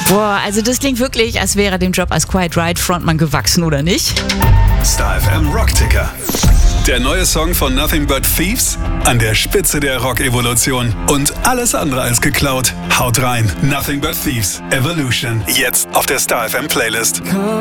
Boah, also das klingt wirklich, als wäre dem Job als Quiet Riot Frontmann gewachsen, oder nicht? Star FM Rockticker. Der neue Song von Nothing But Thieves an der Spitze der Rock-Evolution. Und alles andere als geklaut. Haut rein. Nothing But Thieves. Evolution. Jetzt auf der Star FM Playlist.